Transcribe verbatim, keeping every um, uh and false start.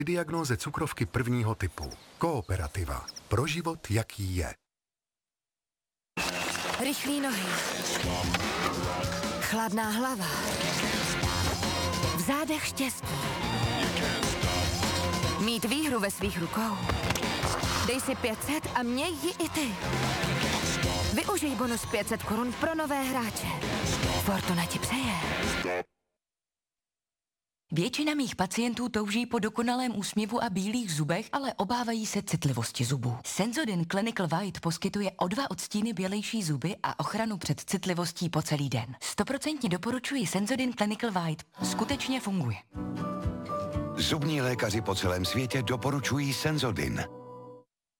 diagnóze cukrovky prvního typu. Kooperativa. Pro život, jaký je. Rychlý nohy. Chladná hlava. V zádech štěstí. Mít výhru ve svých rukou. Dej si pět set a měj ji i ty. Využij bonus pět set korun pro nové hráče. Fortuna ti přeje. Většina mých pacientů touží po dokonalém úsměvu a bílých zubech, ale obávají se citlivosti zubů. Sensodyne Clinical White poskytuje o dva odstíny bělejší zuby a ochranu před citlivostí po celý den. Stoprocentně doporučuji Sensodyne Clinical White. Skutečně funguje. Zubní lékaři po celém světě doporučují Sensodyne.